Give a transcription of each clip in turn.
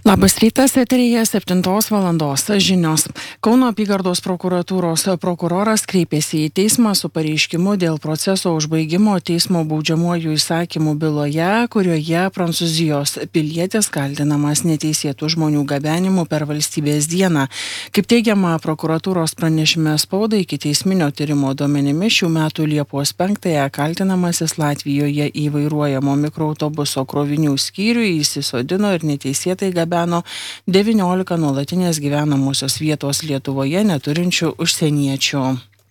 Labas rytas, eteryje 7 valandos žinios. Kauno apygardos prokuratūros prokuroras kreipėsi į teismą su pareiškimu dėl proceso užbaigimo teismo baudžiamuoju įsakymu byloje, kurioje Prancūzijos pilietis kaltinamas neteisėtų žmonių gabenimu per valstybės dieną. Kaip teigiama prokuratūros pranešime spaudai, ikiteisminio tyrimo duomenimis šių metų Liepos 5-ąją kaltinamasis Latvijoje į vairuojamo mikroautobuso krovinių skyrių įsisodino ir neteisėtai gabeno 19 nuolatinės gyvenamosios vietos Lietuvoje neturinčių užsieniečių.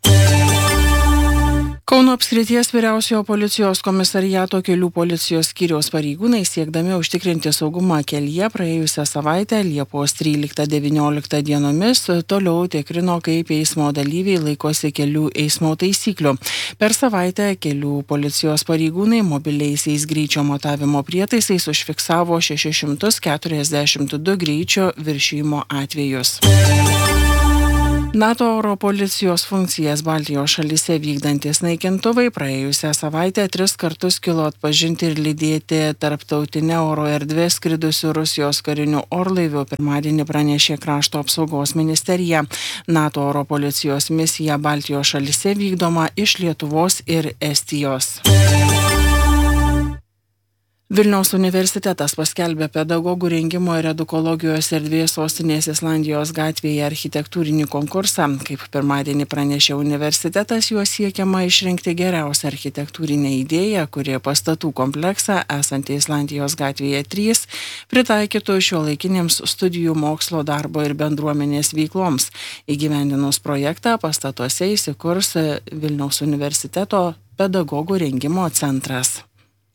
Kauno apskrities vyriausiojo policijos komisariato kelių policijos skyriaus pareigūnai siekdami užtikrinti saugumą kelyje praėjusią savaitę Liepos 13-19 dienomis toliau tikrino, kaip eismo dalyviai laikosi kelių eismo taisyklių. Per savaitę kelių policijos pareigūnai mobiliaisiais greičio matavimo prietaisais užfiksavo 642 greičio viršijimo atvejus. NATO oro policijos funkcijas Baltijos šalyse vykdantis naikintuvai praėjusią savaitę 3 kartus kilo atpažinti ir lydėti tarptautinę oro erdvę skridusių Rusijos karinių orlaivių, pirmadienį pranešė Krašto apsaugos ministerija. NATO oro policijos misija Baltijos šalyse vykdoma iš Lietuvos ir Estijos. Vilniaus universitetas paskelbė pedagogų rengimo ir edukologijos erdvės sostinės Islandijos gatvėje architektūrinį konkursą. Kaip pirmadienį pranešė universitetas, juo siekiama išrinkti geriausią architektūrinę idėją, kuri pastatų kompleksą esantį Islandijos gatvėje 3 pritaikytų šiuolaikinėms studijų, mokslo, darbo ir bendruomenės veikloms. Įgyvendinus projektą pastatuose įsikurs Vilniaus universiteto pedagogų rengimo centras.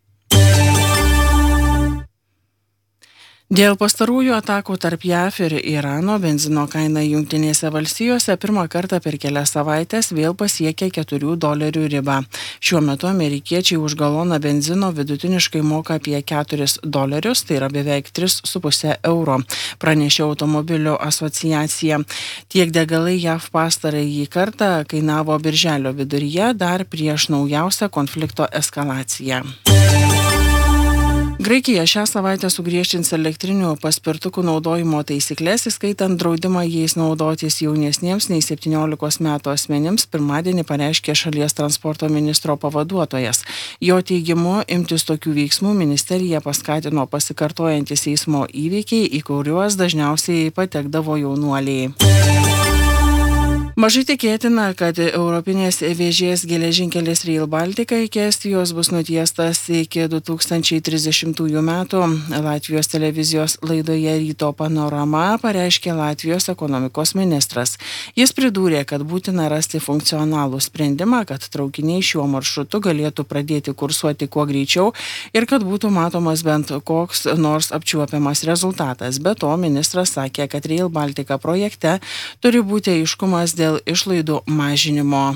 Dėl pastarųjų atakų tarp JAV ir Irano benzino kaina Jungtinėse valstijose pirmą kartą per kelias savaitės vėl pasiekė $4 ribą. Šiuo metu amerikiečiai už galoną benzino vidutiniškai moka apie $4, tai yra beveik 3,5 €, pranešė automobilių asociacija. Tiek degalai JAV pastarąjį kartą kainavo birželio viduryje dar prieš naujausią konflikto eskalaciją. Graikija šią savaitę sugriežtins elektrinių paspirtukų naudojimo taisyklės, įskaitant draudimą jais naudotis jaunesniems nei 17 metų asmenims, pirmadienį pareiškė šalies transporto ministro pavaduotojas. Jo teigimu, imtis tokių veiksmų ministerija paskatino pasikartojantis eismo įvykiai, į kuriuos dažniausiai patekdavo jaunuoliai. Mažai tikėtina, kad Europinės vėžės geležinkelis Rail Baltica iki Estijos bus nutiestas iki 2030 metų. Latvijos televizijos laidoje Ryto panorama pareiškė Latvijos ekonomikos ministras. Jis pridūrė, kad būtina rasti funkcionalų sprendimą, kad traukiniai šiuo maršrutu galėtų pradėti kursuoti kuo greičiau ir kad būtų matomas bent koks nors apčiuopiamas rezultatas. Be to, ministras sakė, kad Rail Baltica projekte turi būti aiškumas dėl išlaidų mažinimo.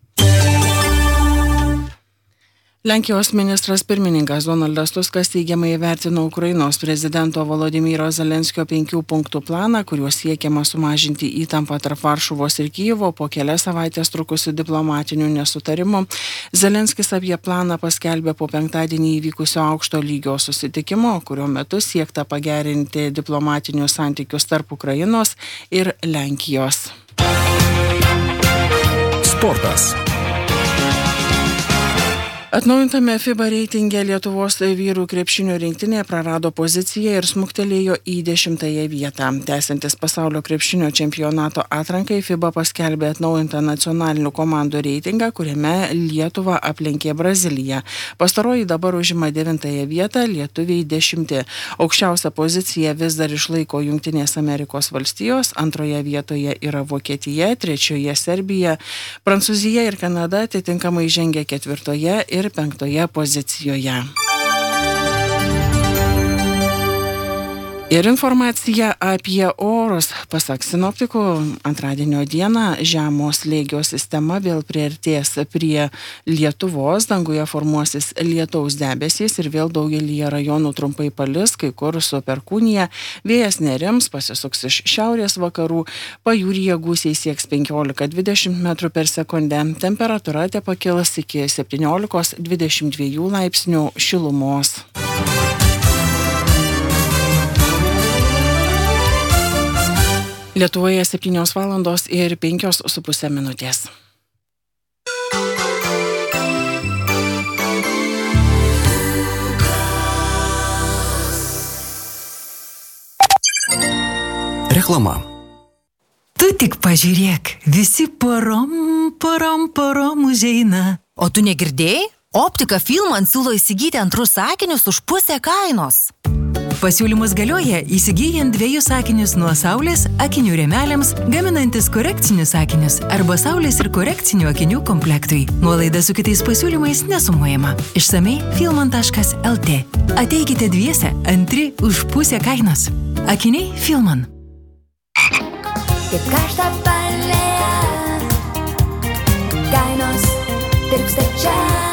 Lenkijos ministras pirmininkas Donaldas Tuskas teigiamai įvertino Ukrainos prezidento Volodymyro Zelenskio 5 punktų planą, kuriuo siekiama sumažinti įtampą tarp Varšuvos ir Kijevo po kelias savaitės trukusių diplomatinių nesutarimų. Zelenskis apie planą paskelbė po penktadienį įvykusio aukšto lygio susitikimo, kurio metu siekta pagerinti diplomatinius santykius tarp Ukrainos ir Lenkijos. Sportas. Atnaujintame FIBA reitinge Lietuvos vyrų krepšinio rinktinė prarado poziciją ir smuktelėjo į 10 vietą. Tęsiantis pasaulio krepšinio čempionato atrankai, FIBA paskelbė atnaujintą nacionalinių komandų reitingą, kuriame Lietuva aplenkė Braziliją. Pastaroji dabar užima 9 vietą, lietuviai 10. Aukščiausią poziciją vis dar išlaiko Jungtinės Amerikos valstijos, antroje vietoje yra Vokietija, trečioje Serbija, Prancūzija ir Kanada atitinkamai žengia 4 ir 5 pozicijoje. Ir informacija apie orus. Pasak sinoptikų, antradienio dieną žemo slėgio sistema vėl priartės prie Lietuvos, danguje formuosis lietaus debesys ir vėl daugelyje rajonų trumpai palis, kai kur su perkūnija. Vėjas nerims, pasisuks iš šiaurės vakarų, pajūryje gūsiai sieks 15-20 metrų per sekundę. Temperatūra tepakils iki 17-22 laipsnių šilumos. Lietuvoje 7:05 minutės. Reklama. Tu tik pažiūrėk, visi parom užeina. O tu negirdėjai? Optika Filman siūlo įsigyti antrus akinius už pusę kainos. Pasiūlymus galioja įsigyjant 2 akinius nuo saulės akinių rėmeliams, gaminantis korekcinius akinius arba saulės ir korekcinių akinių komplektui. Nuolaida su kitais pasiūlymais nesumuojama. Išsamei filman.lt. Ateikite dviese, antri už pusę kainos. Akiniai Filman. Kaip karštą palėją, kainos tirpsta čia.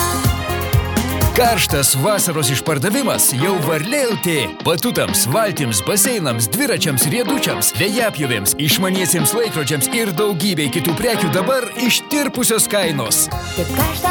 Karštas vasaros išpardavimas jau Varlė.lt. Batutams, valtims, baseinams, dviračiams, riedučiams, vėjapjovėms, išmaniesiems laikrodžiams ir daugybei kitų prekių dabar ištirpusios kainos. Kaip karštą